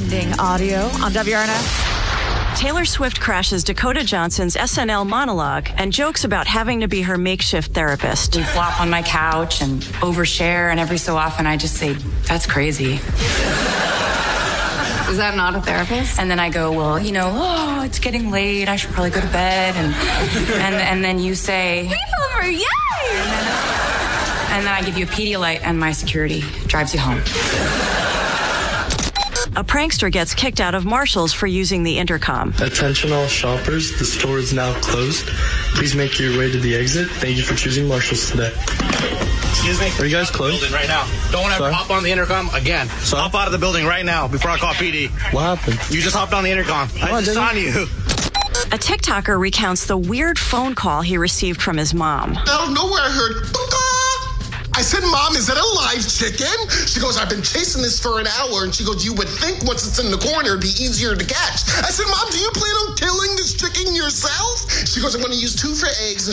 Trending audio on WRNS. Taylor Swift crashes Dakota Johnson's SNL monologue and jokes about having to be her makeshift therapist. We flop on my couch and overshare, and every so often I just say, "That's crazy." Is that not a therapist? And then I go, well, it's getting late. I should probably go to bed. And then you say, Sleepover, yay! And then I give you a Pedialyte, and my security drives you home. A prankster gets kicked out of Marshall's for using the intercom. Attention all shoppers, the store is now closed. Please make your way to the exit. Thank you for choosing Marshall's today. Excuse me? Are you guys closed? Right now. Don't ever hop on the intercom again. Sorry? Hop out of the building right now before I call PD. What happened? You just hopped on the intercom. I just on you. A TikToker recounts the weird phone call he received from his mom. Out of nowhere, I heard, "Baka!" I said, "Mom, is that a live chicken?" She goes, "I've been chasing this for an hour." And she goes, "You would think once it's in the corner, it'd be easier to catch." I said, "Mom, do you plan on killing this chicken yourself?" She goes, "I'm going to use 2 for eggs."